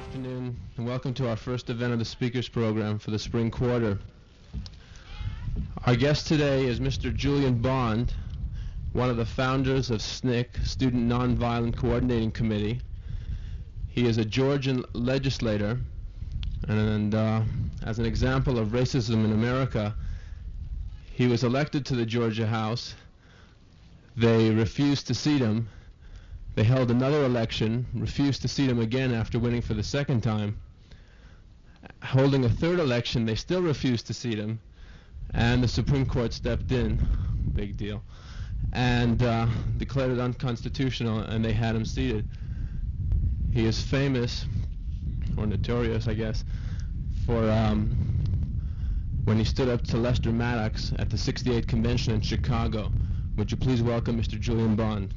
afternoon, and welcome to our first event of the Speakers Program for the spring quarter. Our guest today is Mr. Julian Bond, one of the founders of SNCC, Student Nonviolent Coordinating Committee. He is a Georgian legislator, and as an example of racism in America, he was elected to the Georgia House. They refused to seat him. They held another election, refused to seat him again after winning for the second time. Holding a third election, they still refused to seat him, and the Supreme Court stepped in, big deal, and declared it unconstitutional, and they had him seated. He is famous, or notorious, I guess, for when he stood up to Lester Maddox at the 68th Convention in Chicago. Would you please welcome Mr. Julian Bond?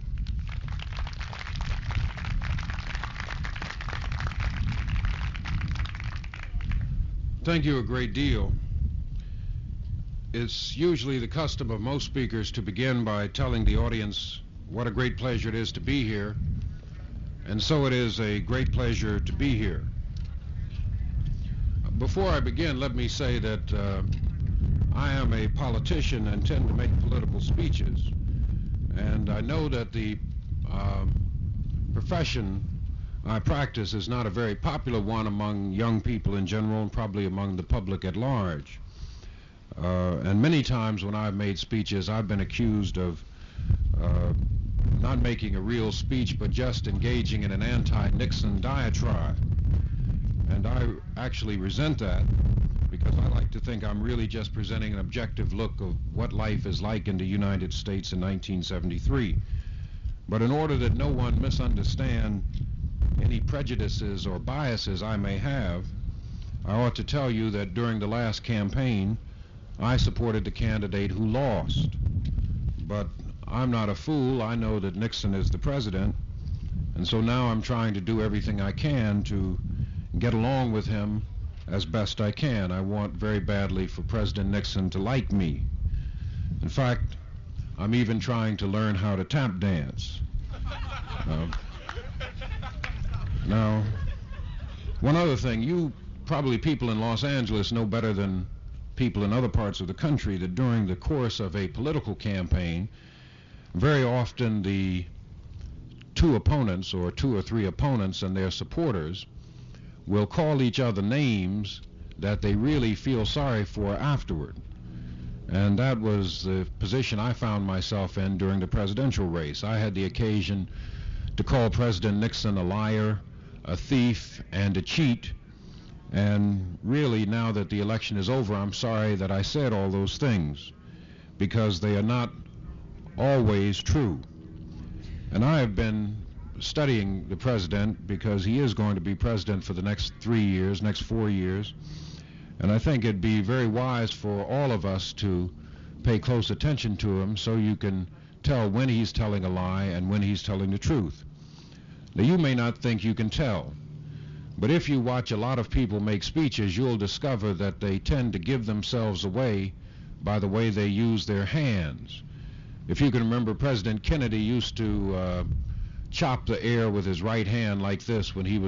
Thank you a great deal. It's usually the custom of most speakers to begin by telling the audience what a great pleasure it is to be here, and so it is a great pleasure to be here. Before I begin, let me say that I am a politician and tend to make political speeches, and I know that the profession I practice is not a very popular one among young people in general and probably among the public at large. And many times when I've made speeches, I've been accused of not making a real speech but just engaging in an anti-Nixon diatribe. And I actually resent that, because I like to think I'm really just presenting an objective look of what life is like in the United States in 1973. But in order that no one misunderstand any prejudices or biases I may have, I ought to tell you that during the last campaign, I supported the candidate who lost. But I'm not a fool. I know that Nixon is the president, and so now I'm trying to do everything I can to get along with him as best I can. I want very badly for President Nixon to like me. In fact, I'm even trying to learn how to tap dance. Now, one other thing, you probably people in Los Angeles know better than people in other parts of the country that during the course of a political campaign, very often the two opponents or two or three opponents and their supporters will call each other names that they really feel sorry for afterward. And that was the position I found myself in during the presidential race. I had the occasion to call President Nixon a liar, a thief, and a cheat. And really, now that the election is over, I'm sorry that I said all those things, because they are not always true. And I have been studying the president because he is going to be president for the next 3 years, next 4 years. And I think it'd be very wise for all of us to pay close attention to him so you can tell when he's telling a lie and when he's telling the truth. Now, you may not think you can tell, but if you watch a lot of people make speeches, you'll discover that they tend to give themselves away by the way they use their hands. If you can remember, President Kennedy used to chop the air with his right hand like this when he was